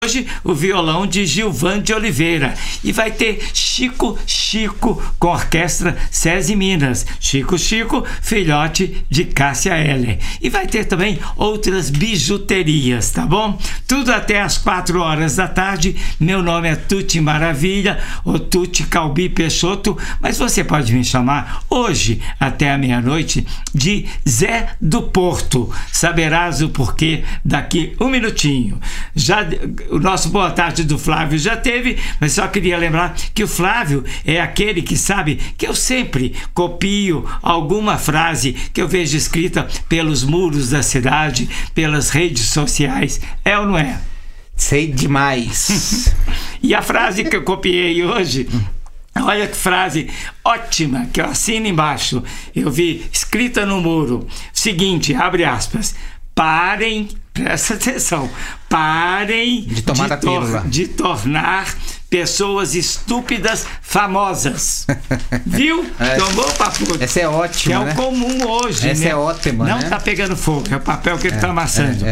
Hoje o violão de Gilvan de Oliveira, e vai ter Chico com a orquestra SESI Minas, Chico, filhote de Cássia Eller, e vai ter também outras bijuterias, tá bom? Tudo até às 4 da tarde. Meu nome é Tuti Maravilha, ou Tuti Calbi Peixoto, mas você pode me chamar hoje até a meia-noite de Zé do Porto. Saberás o porquê daqui um minutinho. Já o nosso boa tarde do Flávio já teve, mas só queria lembrar que o Flávio é aquele que sabe que eu sempre copio alguma frase que eu vejo escrita pelos muros da cidade, pelas redes sociais. É ou não é? Sei demais. E a frase que eu copiei hoje, olha que frase ótima, que eu assino embaixo, eu vi escrita no muro, seguinte, abre aspas: parem, presta atenção, parem de tornar pessoas estúpidas famosas. Viu? Tomou, papo? Essa é ótima, que é o comum hoje. Essa, né? É ótima, não, né? Tá pegando fogo, é o papel que ele tá amassando.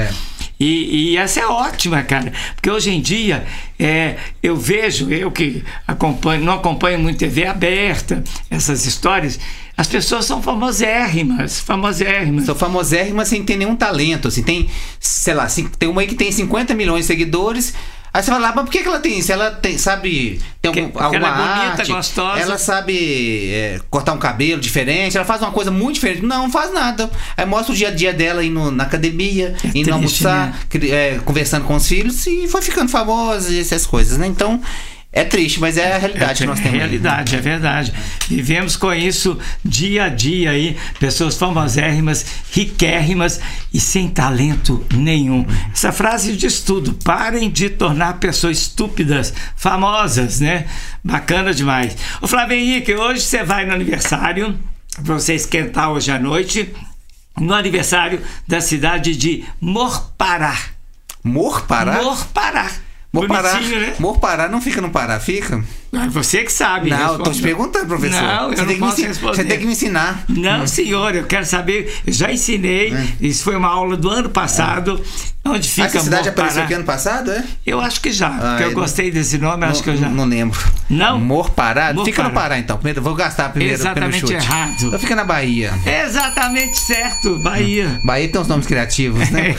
E essa é ótima, cara, porque hoje em dia eu vejo, eu que não acompanho muito TV aberta, essas histórias, as pessoas são famosérrimas. São famosérrimas sem ter nenhum talento, assim, tem, sei lá, tem uma aí que tem 50 milhões de seguidores. Aí você fala, mas por que ela tem isso? Ela tem, sabe, tem alguma ela é bonita, arte, gostosa. Ela sabe cortar um cabelo diferente, ela faz uma coisa muito diferente. Não faz nada. Aí mostra o dia a dia dela indo na academia, indo almoçar, né? Conversando com os filhos, e foi ficando famosa e essas coisas, né? Então, é triste, mas é a realidade que nós temos. É realidade, é verdade. Vivemos com isso dia a dia aí, pessoas famosérrimas, riquérrimas e sem talento nenhum. Essa frase diz tudo: parem de tornar pessoas estúpidas famosas, né? Bacana demais. Ô Flávio Henrique, hoje você vai no aniversário, pra você esquentar hoje à noite, no aniversário da cidade de Morpará. Morpará? Morpará. Morpará, né? Morpará não fica no Pará, fica? Você que sabe. Não, eu tô te perguntando, professor. Não, eu não posso responder. Você tem que me ensinar. Não, senhor, eu quero saber. Eu já ensinei. Isso foi uma aula do ano passado. Onde fica essa cidade Morpará. apareceu aqui ano passado, é? Eu acho que já. Porque eu gostei desse nome, acho que eu já. Não lembro. Não? Morpará? Fica no Pará, então. Primeiro, vou gastar primeiro. Exatamente chute. Errado. Então fica na Bahia. Exatamente certo, Bahia. Bahia tem uns nomes criativos, né?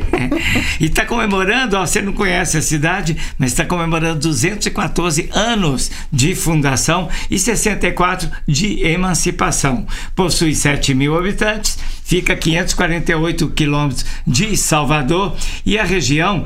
E está comemorando, ó, você não conhece a cidade, mas está comemorando 214 anos de fundação e 64 de emancipação. Possui 7 mil habitantes, fica a 548 quilômetros de Salvador, e a região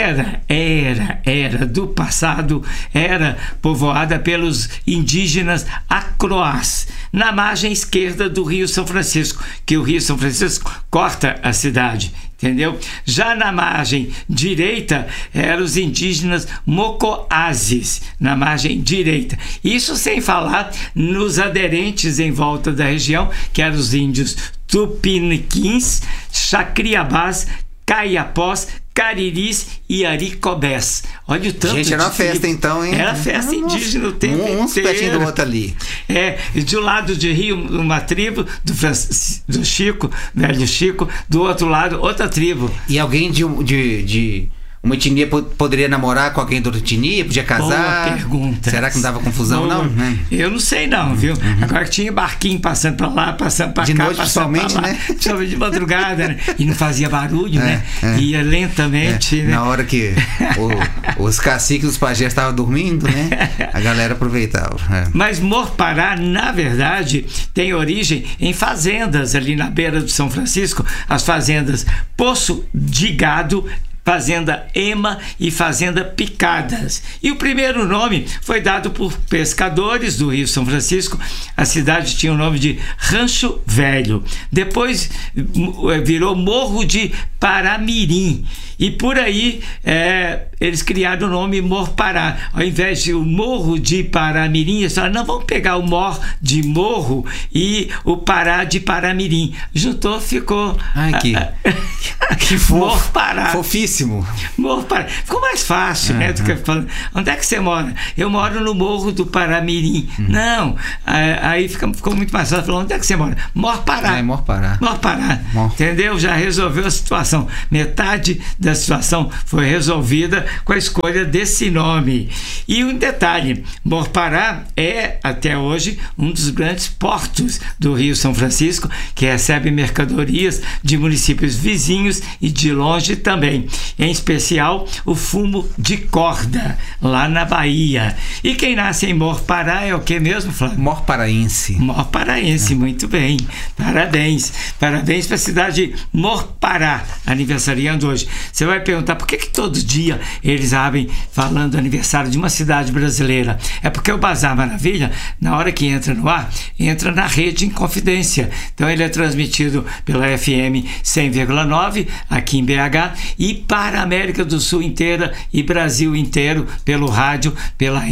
era do passado, era povoada pelos indígenas acroás, na margem esquerda do Rio São Francisco, que o Rio São Francisco corta a cidade. Entendeu? Já na margem direita eram os indígenas mocoazes, na margem direita. Isso sem falar nos aderentes em volta da região, que eram os índios tupiniquins, chacriabás, caiapós, cariris e aricobés. Olha o tanto. Gente, era uma festa então, hein? Era festa indígena o tempo inteiro. Um pertinho do outro ali. E de um lado de Rio, uma tribo do Chico, velho Chico, do outro lado, outra tribo. E alguém de uma etnia poderia namorar com alguém da outra etnia? Podia casar? Boa pergunta. Será que não dava confusão, não? Eu não sei não, viu? Agora tinha barquinho passando pra lá, passando pra cá. De noite, principalmente, né? De madrugada, né? E não fazia barulho, né? Ia lentamente, né? Na hora que os caciques, os pajés estavam dormindo, né? A galera aproveitava. Mas Morpará, na verdade, tem origem em fazendas ali na beira do São Francisco, as fazendas Poço de Gado, Fazenda Ema e Fazenda Picadas. E o primeiro nome foi dado por pescadores do Rio São Francisco. A cidade tinha o nome de Rancho Velho. Depois virou Morro de Paramirim. E por aí eles criaram o nome Morpará. Ao invés de o Morro de Paramirim, eles falaram, não, vamos pegar o Mor de Morro e o Pará de Paramirim. Juntou, ficou... que fofo. Morpará. Fofíssimo. Morpará. Ficou mais fácil, né? Do que falando, onde é que você mora? Eu moro no Morro do Paramirim. Não. Aí ficou muito mais fácil. Falou, onde é que você mora? Morpará. Morpará. Morpará. Entendeu? Já resolveu a situação. Metade da situação foi resolvida com a escolha desse nome. E um detalhe, Morpará é até hoje um dos grandes portos do Rio São Francisco, que recebe mercadorias de municípios vizinhos e de longe também, em especial o fumo de corda, lá na Bahia. E quem nasce em Morpará é o que mesmo, Flávio? Morparaense. Morparaense, muito bem. Parabéns. Parabéns para a cidade de Morpará, aniversariando hoje. Você vai perguntar por que todo dia eles abrem falando do aniversário de uma cidade brasileira. É porque o Bazar Maravilha, na hora que entra no ar, entra na rede Inconfidência. Então ele é transmitido pela FM 100,9 aqui em BH e para a América do Sul inteira e Brasil inteiro pelo rádio, pela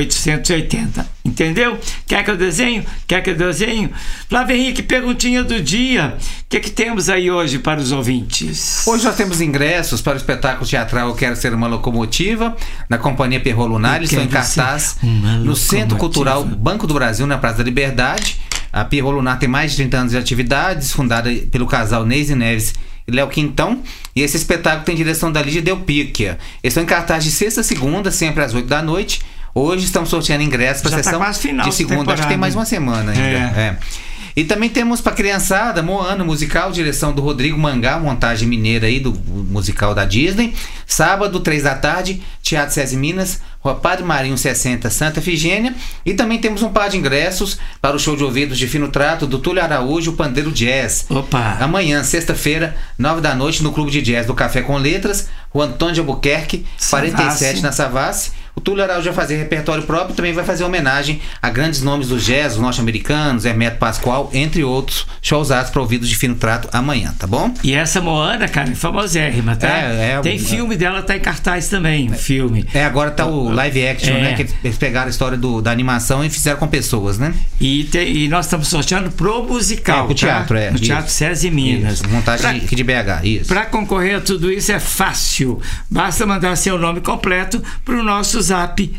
M880. Entendeu? Quer que eu desenho? Quer que eu desenho? Flávio Henrique, perguntinha do dia. O que temos aí hoje para os ouvintes? Hoje nós temos ingressos para o espetáculo teatral Eu Quero Ser Uma Locomotiva, na Companhia Pierrot Lunar. Eles estão em cartaz no Centro Cultural Banco do Brasil, na Praça da Liberdade. A Pierrot Lunar tem mais de 30 anos de atividades, fundada pelo casal Neise Neves e Léo Quintão. E esse espetáculo tem direção da Lídia Delpicchia. Eles estão em cartaz de sexta a segunda, sempre às 8 da noite. Hoje estamos sorteando ingressos para a sessão de segunda. Acho que tem mais uma semana ainda. E também temos para criançada Moana musical, direção do Rodrigo Mangá, montagem mineira aí do musical da Disney. Sábado, 3 da tarde, Teatro SESI Minas, Rua Padre Marinho 60, Santa Efigênia. E também temos um par de ingressos para o show de ouvidos de fino trato do Túlio Araújo, o Pandeiro Jazz. Opa! Amanhã, sexta-feira, 9 da noite, no Clube de Jazz do Café com Letras, Rua Antônio de Albuquerque, 47, na Savassi. O Túlio Araújo vai fazer repertório próprio, também vai fazer homenagem a grandes nomes do jazz, os norte-americanos, Hermeto Pascoal, entre outros, showzados para ouvidos de fino trato amanhã, tá bom? E essa Moana, cara, é famosérrima, tá? Tem filme dela, tá em cartaz também, filme. Agora tá o live action, né? Que eles pegaram a história da animação e fizeram com pessoas, né? E nós estamos sorteando pro musical, pro teatro, no Teatro SESI Minas. Isso, montagem aqui de BH, isso. Para concorrer a tudo isso é fácil. Basta mandar seu nome completo pro nosso Zap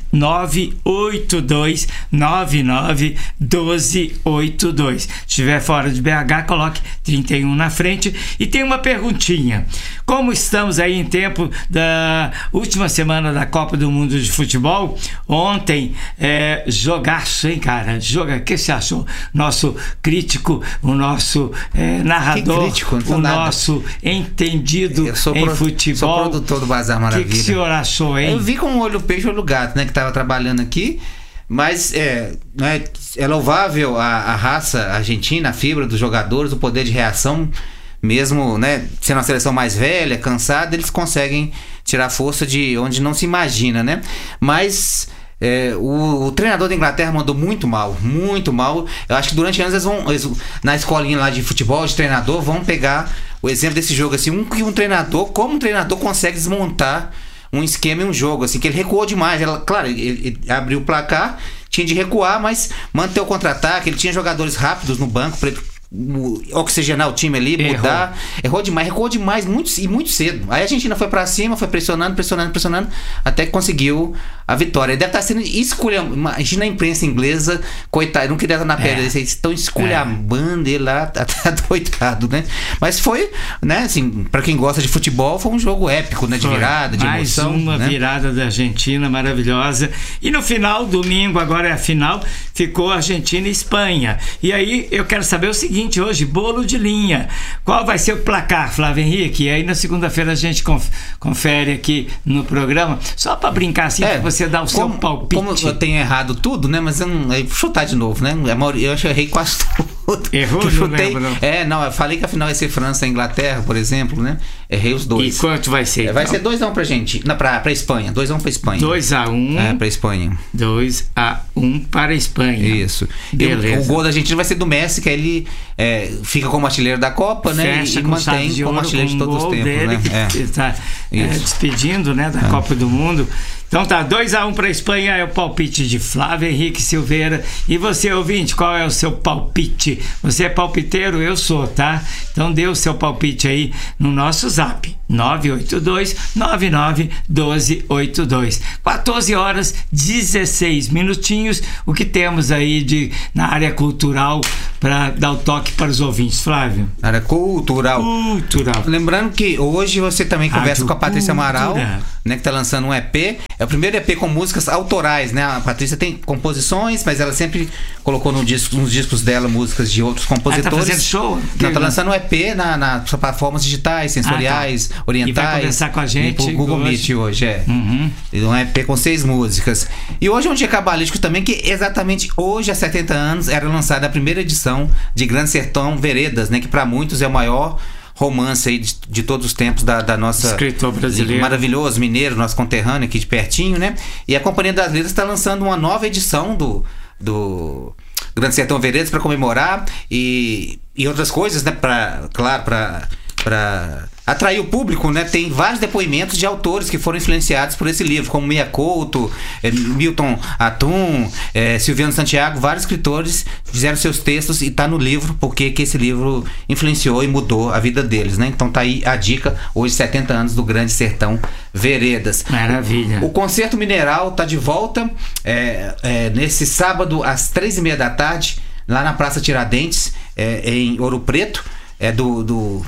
982991282. Se estiver fora de BH, coloque 31 na frente. E tem uma perguntinha. Como estamos aí em tempo da última semana da Copa do Mundo de Futebol, ontem jogaço, hein, cara? O que você achou? Nosso crítico, o nosso narrador, crítico, o nosso entendido em futebol. Sou produtor do Bazar Maravilha. O que o senhor achou, hein? Eu vi com o olho peixe e olho gato, né, que estava trabalhando aqui, mas é louvável a raça argentina, a fibra dos jogadores, o poder de reação, mesmo, né, sendo uma seleção mais velha, cansada, eles conseguem tirar força de onde não se imagina, né? Mas o treinador da Inglaterra mandou muito mal, muito mal. Eu acho que durante anos eles na escolinha lá de futebol, de treinador, vão pegar o exemplo desse jogo, assim, como um treinador consegue desmontar um esquema e um jogo, assim, que ele recuou demais. Claro, ele abriu o placar, tinha de recuar, mas manter o contra-ataque. Ele tinha jogadores rápidos no banco para ele oxigenar o time ali, mudar. Recuou demais, muito cedo. Aí a Argentina foi pra cima, foi pressionando, até que conseguiu a vitória. Deve estar sendo esculhambado. Imagina a imprensa inglesa, coitado, não queria estar na pele, eles estão esculhambando ele lá, tá doidado, né? Mas foi, né, assim, pra quem gosta de futebol, foi um jogo épico, né, de virada, de emoção. Mais uma, né, virada da Argentina maravilhosa. E no final, domingo, agora é a final, ficou Argentina e Espanha. E aí eu quero saber o seguinte: hoje, bolo de linha. Qual vai ser o placar, Flávio Henrique? E aí na segunda-feira a gente confere aqui no programa, só para brincar assim, para você dar o seu palpite. Como eu tenho errado tudo, né? Mas eu chutar de novo, né? Eu acho que eu errei quase tudo. Errou? Eu chutei. Não, eu falei que a final vai ser França e Inglaterra, por exemplo, né? Errei os dois. E quanto vai ser? Vai ser 2-1 pra gente. Não, pra Espanha. 2-1 pra Espanha. 2-1. Pra Espanha. 2-1 para a Espanha. Isso. O gol da Argentina vai ser do Messi, que ele fica como artilheiro da Copa, né? Fecha e mantém como artilheiro de todos os tempos, dele, né? Que está despedindo, né, da Copa do Mundo. Então tá, 2-1 para a Espanha é o palpite de Flávio Henrique Silveira. E você, ouvinte, qual é o seu palpite? Você é palpiteiro? Eu sou, tá? Então dê o seu palpite aí no nosso Zap. 982-991282. 14 horas 16 minutinhos. O que temos aí na área cultural para dar o toque para os ouvintes, Flávio? Área cultural. Lembrando que hoje você também conversa com a Patrícia Amaral, né, que está lançando um EP. É o primeiro EP com músicas autorais, né? A Patrícia tem composições, mas ela sempre colocou nos discos dela músicas de outros compositores. Tá fazendo show? Não, tá lançando um EP nas plataformas digitais, sensoriais, orientais. E vai conversar com a gente pro Google Meet hoje, Um EP com 6 músicas. E hoje é um dia cabalístico também, que exatamente hoje, há 70 anos, era lançada a primeira edição de Grande Sertão Veredas, né? Que para muitos é o maior romance aí de todos os tempos da nossa... Escritor brasileiro. Maravilhoso, mineiro, nosso conterrâneo aqui de pertinho, né? E a Companhia das Letras está lançando uma nova edição do Grande Sertão Veredas para comemorar e outras coisas, né? Para atrair o público, né? Tem vários depoimentos de autores que foram influenciados por esse livro, como Mia Couto, Milton Atum, Silviano Santiago. Vários escritores fizeram seus textos e está no livro porque que esse livro influenciou e mudou a vida deles, né? Então tá aí a dica, hoje 70 anos do Grande Sertão Veredas. Maravilha. O Concerto Mineral tá de volta nesse sábado às 3h30 da tarde, lá na Praça Tiradentes, em Ouro Preto. Do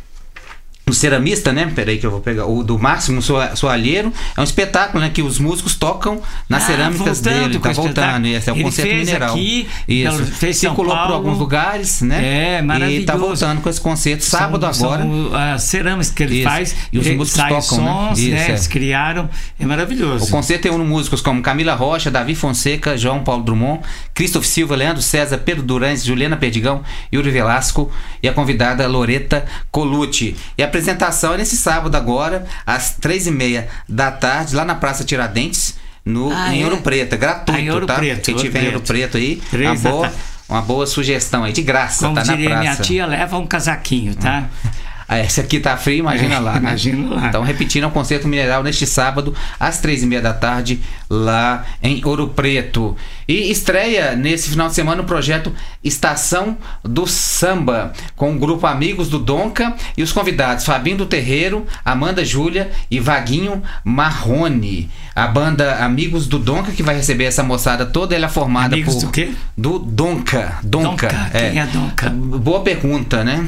ceramista, né? Peraí que eu vou pegar. O do Máximo Soalheiro. É um espetáculo, né? Que os músicos tocam nas cerâmicas dele. Tá voltando. Esse é o Concerto Mineral. Aqui, isso. Fez circulou por alguns lugares, né? Maravilhoso. E tá voltando com esse concerto sábado agora. As cerâmicas que ele faz. E os músicos tocam, sons, né? Eles criaram. É maravilhoso. O concerto tem músicos como Camila Rocha, Davi Fonseca, João Paulo Drummond, Christoph Silva, Leandro César, Pedro Durães, Juliana Perdigão, Yuri Velasco e a convidada Loreta Colucci. E a apresentação é nesse sábado agora, às 3h30 da tarde, lá na Praça Tiradentes, em Ouro Preto. É gratuito, tá? Quem tiver em Ouro Preto aí, uma boa sugestão aí, de graça, como tá na praça. Como diria minha tia, leva um casaquinho, tá? Esse aqui tá frio, imagina lá, né? Imagina lá. Então, repetindo, é o Concerto Mineral neste sábado, às 3h30 da tarde, lá em Ouro Preto. E estreia nesse final de semana o projeto Estação do Samba, com o grupo Amigos do Donca e os convidados Fabinho do Terreiro, Amanda Júlia e Vaguinho Marrone. A banda Amigos do Donca, que vai receber essa moçada toda, ela é formada Amigos do quê? Do Donca. Quem é Donca? Boa pergunta, né?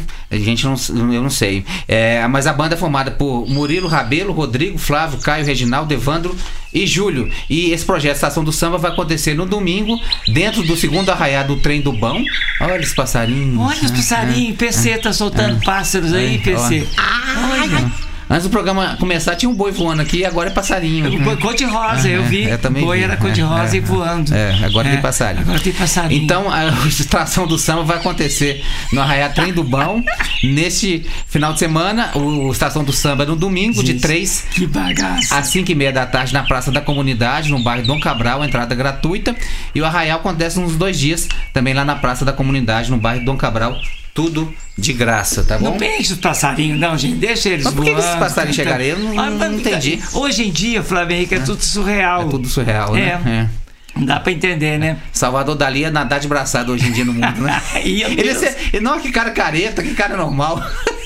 Eu não sei. Mas a banda é formada por Murilo Rabelo, Rodrigo, Flávio, Caio, Reginaldo, Evandro e Júlio. E esse projeto Estação do Samba vai acontecer no domingo, dentro do segundo arraial do Trem do Bão. Olha os passarinhos. Olha os passarinhos. PC tá soltando pássaros aí, PC. Olha. Antes do programa começar, tinha um boi voando aqui e agora é passarinho. Cor-de-rosa, eu vi. Boi era cor-de-rosa e voando. Agora tem passarinho. Agora tem passarinho. Então, a Estação do Samba vai acontecer no Arraial Trem do Bão, neste final de semana. O Estação do Samba no domingo, de 3 às 5h30 da tarde, na Praça da Comunidade, no bairro Dom Cabral, entrada gratuita. E o Arraial acontece uns 2 dias, também lá na Praça da Comunidade, no bairro Dom Cabral. Tudo de graça, tá bom? Não deixa os passarinhos, não, gente. Deixa eles voando. Mas por que esses passarinhos chegaram aí? Eu não entendi. Hoje em dia, Flávio Henrique, é tudo surreal. É tudo surreal, né? Não dá pra entender, né? Salvador Dali ia nadar de braçada hoje em dia no mundo, né? Não, que cara careta, que cara normal.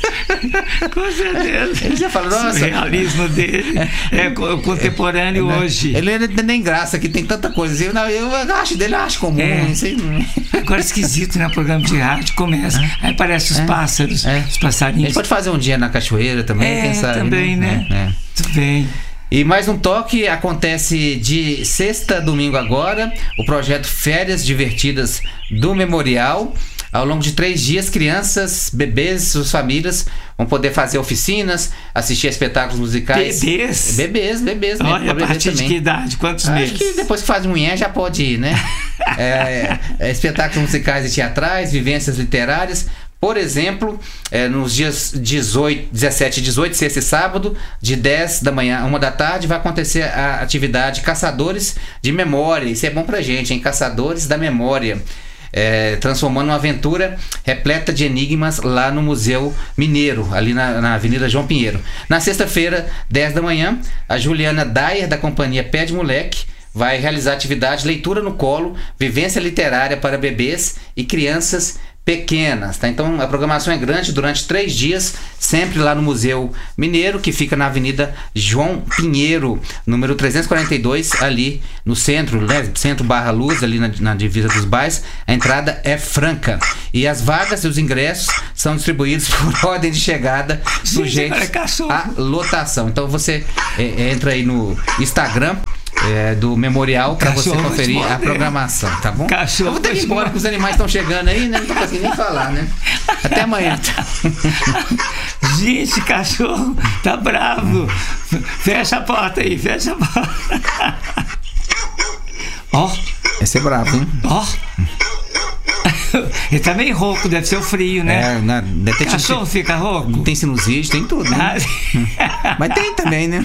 Com certeza. Ele já falou, nossa. O realismo dele é contemporâneo hoje. Ele não tem nem graça, que tem tanta coisa. Eu acho dele, eu acho comum. Agora esquisito, né? Programa de rádio começa. Aí aparece os pássaros, os passarinhos. Ele pode fazer um dia na cachoeira também, quem sabe. Também, né? Tudo bem. E mais um toque acontece de sexta a domingo agora, o projeto Férias Divertidas do Memorial. Ao longo de 3 dias, crianças, bebês, suas famílias vão poder fazer oficinanas, assistir a espetáculos musicais. Bebês? Bebês, né? Olha, a partir de que idade? Quantos meses? Acho que depois que faz unha já pode ir, né? Espetáculos musicais e teatrais, vivências literárias. Por exemplo, nos dias 17 e 18, sexta e sábado, de 10 da manhã a 1 da tarde, vai acontecer a atividade Caçadores de Memória. Isso é bom pra gente, hein? Caçadores da Memória. Transformando uma aventura repleta de enigmas lá no Museu Mineiro, ali na Avenida João Pinheiro. Na sexta-feira, 10 da manhã, a Juliana Dyer, da companhia Pé de Moleque, vai realizar a atividade Leitura no Colo, vivência literária para bebês e crianças pequenas, tá? Então a programação é grande durante 3 dias, sempre lá no Museu Mineiro, que fica na Avenida João Pinheiro, número 342, ali no centro, né? Centro Barra Luz, ali na divisa dos bairros. A entrada é franca. E as vagas e os ingressos são distribuídos por ordem de chegada, sujeitos à lotação. Então você entra aí no Instagram do Memorial para você conferir a programação, tá bom? Eu vou ter que ir embora, porque os animais estão chegando aí, né? Não tô conseguindo nem falar, né? Até amanhã. Gente, cachorro tá bravo. Fecha a porta aí, fecha a porta. Ó. Esse é bravo, hein? Ó. Ele tá meio rouco, deve ser o frio, né? Deve ter cachorro fica rouco? Não tem sinusite, tem tudo, né? Mas tem também, né?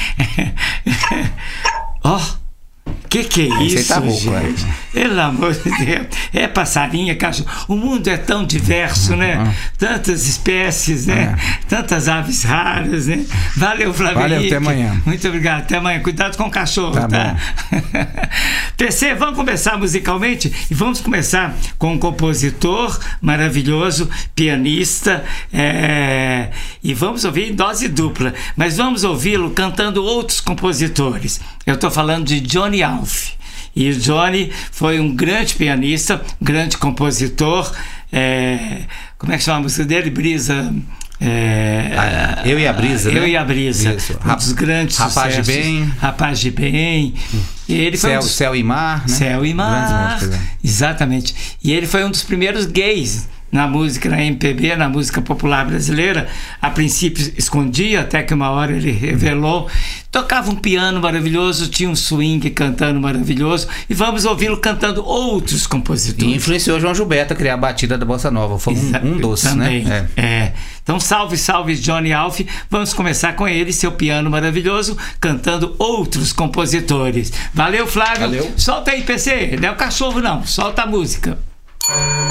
Ó, que é isso, tá rouco, gente? Pelo amor de Deus. É passarinho, cachorro. O mundo é tão diverso, né? Tantas espécies, né? Tantas aves raras, né? Valeu, Flávio. Valeu, até amanhã. Muito obrigado, até amanhã. Cuidado com o cachorro, tá? PC, vamos começar musicalmente? E vamos começar com um compositor maravilhoso, pianista, e vamos ouvir em dose dupla, mas vamos ouvi-lo cantando outros compositores. Eu estou falando de Johnny Alf. E o Johnny foi um grande pianista, um grande compositor. Como é que chama a música dele? Brisa. Eu e a Brisa. Eu e a Brisa. Isso. Um dos grandes Rapaz sucessos. de Bem. Rapaz de Bem. E ele foi Céu e Mar, né? Céu e Mar. Exatamente. E ele foi um dos primeiros gays na música, na MPB, na música popular brasileira. A princípio escondia, até que uma hora ele revelou. Tocava um piano maravilhoso, tinha um swing cantando maravilhoso, e vamos ouvi-lo cantando outros compositores. E influenciou João Gilberto a criar a batida da Bossa Nova. Foi um doce, também, né? Então salve Johnny Alf. Vamos começar com ele, seu piano maravilhoso, cantando outros compositores. Valeu, Flávio. Valeu. Solta aí, PC. Não é o cachorro não, solta a música.